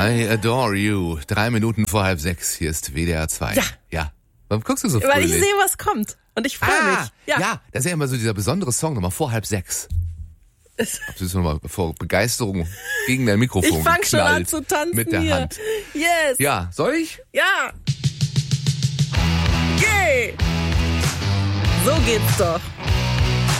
I adore you. 3 Minuten vor 5:30. Hier ist WDR 2. Ja. Warum guckst du so fröhlich? Weil ich sehe, was kommt. Und ich freue mich. Ja, das ist ja immer so dieser besondere Song, nochmal vor 5:30. Das ist nochmal vor Begeisterung gegen dein Mikrofon. Ich fange schon an zu tanzen mit der hier. Hand. Yes. Ja, soll ich? Ja. Yay. So geht's doch.